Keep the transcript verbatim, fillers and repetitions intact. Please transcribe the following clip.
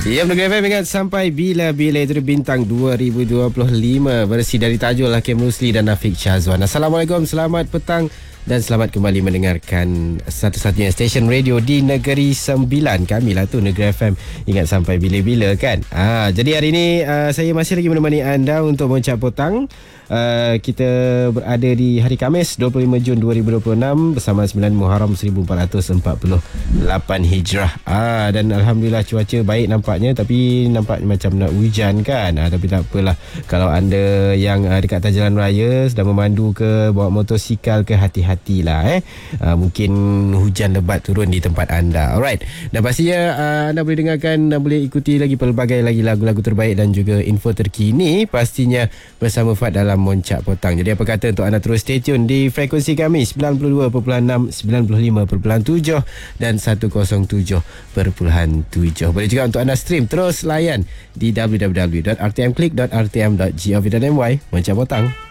Ya, Menegak F M ingat sampai bila-bila itu bintang dua ribu dua puluh lima bersih dari Tajul, Hakim Rusli dan Afiq Syazwan. Assalamualaikum, selamat petang dan selamat kembali mendengarkan satu-satunya stesen radio di Negeri Sembilan. Kami lah tu, Negeri F M. Ingat sampai bila-bila kan. Ah, jadi hari ini uh, saya masih lagi menemani anda untuk Moncak Potang. Uh, kita berada di hari Khamis dua puluh lima Jun dua ribu dua puluh enam bersama sembilan Muharram seribu empat ratus empat puluh lapan Hijrah. Ah, dan Alhamdulillah cuaca baik nampaknya, tapi nampak macam nak hujan kan. Ah, tapi tak apalah. Kalau anda yang uh, dekat atas jalan raya sedang memandu ke bawa motosikal ke, hati-hatilah eh. Uh, mungkin hujan lebat turun di tempat anda. Alright. Dan pastinya uh, anda boleh dengarkan dan boleh ikuti lagi pelbagai lagi lagu-lagu terbaik dan juga info terkini pastinya bersama Fad dalam Moncak Potang. Jadi apa kata untuk anda terus stay tune di frekuensi kami sembilan puluh dua perpuluhan enam, sembilan puluh lima perpuluhan tujuh dan seratus tujuh perpuluhan tujuh. Boleh juga untuk anda stream, terus layan di w w w dot r t m click dot r t m dot gov dot m y. Moncak Potang.